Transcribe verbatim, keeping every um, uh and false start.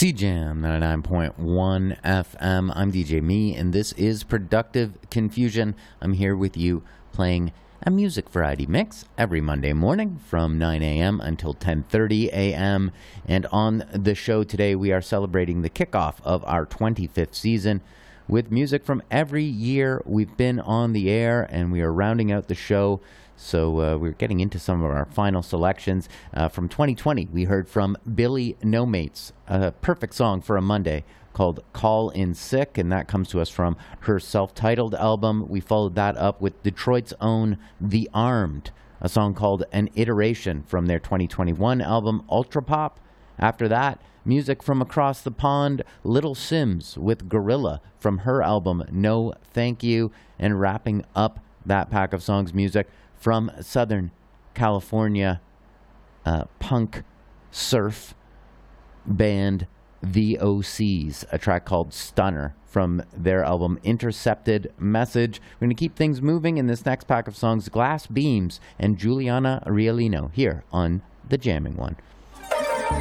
C Jam ninety-nine point one F M. I'm D J Me, and this is Productive Confusion. I'm here with you playing a music variety mix every Monday morning from nine a.m. until ten thirty a.m. And on the show today, we are celebrating the kickoff of our twenty-fifth season with music from every year we've been on the air, and we are rounding out the show. So uh, we're getting into some of our final selections. Uh, from twenty twenty, we heard from Billy No Mates, a perfect song for a Monday called Call in Sick, and that comes to us from her self-titled album. We followed that up with Detroit's own The Armed, a song called An Iteration from their twenty twenty-one album Ultra Pop. After that, music from across the pond, Little Sims with Gorilla from her album No Thank You, and wrapping up that pack of songs, music from Southern California uh, punk surf band The O Cs, a track called Stunner from their album Intercepted Message. We're going to keep things moving in this next pack of songs, Glass Beams and Juliana Rialino here on The Jamming One.